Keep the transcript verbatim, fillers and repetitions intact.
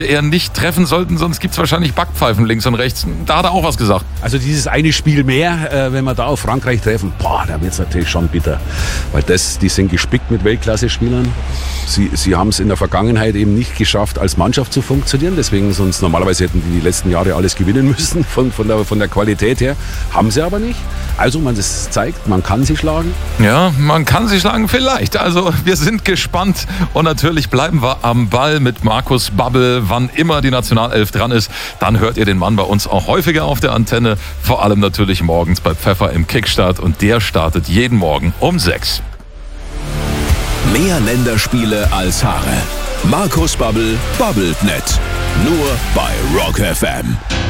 eher nicht treffen sollten, sonst gibt es wahrscheinlich Backpfeifen links und rechts. Da hat er auch was gesagt. Also dieses eine Spiel mehr, äh, wenn wir da auf Frankreich treffen, boah, da wird es natürlich schon bitter. Weil das, die sind gespickt mit Weltklasse-Spielern. Sie, sie haben es in der Vergangenheit eben nicht geschafft, als Mannschaft zu funktionieren. Deswegen, sonst normalerweise hätten die die letzten Jahre alles gewinnen müssen, von, von, der, von der Qualität her. Haben sie aber nicht. Also man das zeigt, man kann sie schlagen. Ja, man kann sie schlagen vielleicht. Also wir sind gespannt und natürlich bleiben wir am Ball mit Markus Babbel. Wann immer die Nationalelf dran ist, dann hört ihr den Mann bei uns auch häufiger auf der Antenne. Vor allem natürlich morgens bei Pfeffer im Kickstart und der startet jeden Morgen um sechs. Mehr Länderspiele als Haare. Markus Babbel babbelt nett. Nur bei Rock F M.